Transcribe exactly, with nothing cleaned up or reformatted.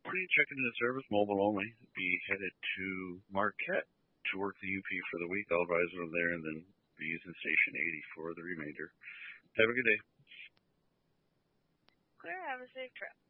morning, checking into service, mobile only. Be headed to Marquette to work the U P for the week. I'll advise them there and then be using station eighty for the remainder. Have a good day. Clear, have a safe trip.